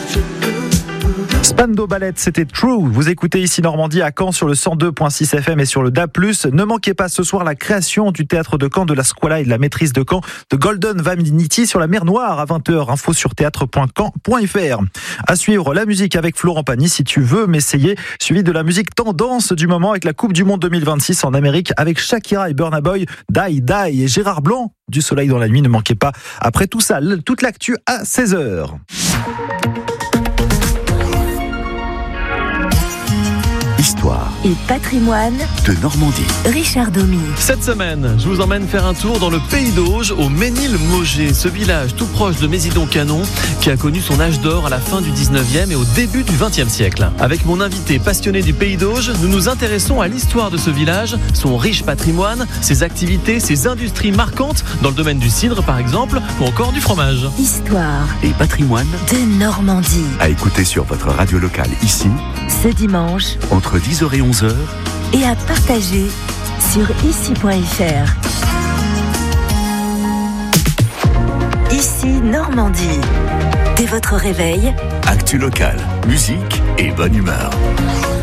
Spandau Ballet, c'était True. Vous écoutez ici Normandie à Caen sur le 102.6 FM et sur le DAB+. Ne manquez pas ce soir la création du théâtre de Caen, de la Squala et de la maîtrise de Caen de Golden Vanity sur la mer Noire à 20h. Info sur théâtre.caen.fr. À suivre la musique avec Florent Pagny si tu veux m'essayer, suivi de la musique tendance du moment avec la Coupe du Monde 2026 en Amérique avec Shakira et Burna Boy, Die Die et Gérard Blanc du Soleil dans la nuit. Ne manquez pas. Après tout ça, toute l'actu à 16h. Histoire et patrimoine de Normandie. Richard Domy. Cette semaine, je vous emmène faire un tour dans le Pays d'Auge, au Ménil-Mauger, ce village tout proche de Mésidon-Canon qui a connu son âge d'or à la fin du 19e et au début du 20e siècle. Avec mon invité passionné du Pays d'Auge, nous nous intéressons à l'histoire de ce village, son riche patrimoine, ses activités, ses industries marquantes dans le domaine du cidre par exemple, ou encore du fromage. Histoire et patrimoine de Normandie. À écouter sur votre radio locale ici, ce dimanche, entre 10h et 11h, et à partager sur ici.fr. Ici Normandie. Dès votre réveil, actu locale, musique et bonne humeur.